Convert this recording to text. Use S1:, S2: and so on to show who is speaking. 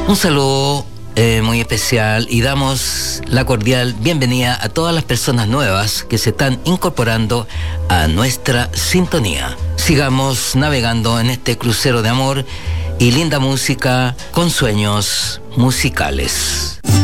S1: Un saludo muy especial y damos la cordial bienvenida a todas las personas nuevas que se están incorporando a nuestra sintonía. Sigamos navegando en este crucero de amor y linda música con sueños musicales.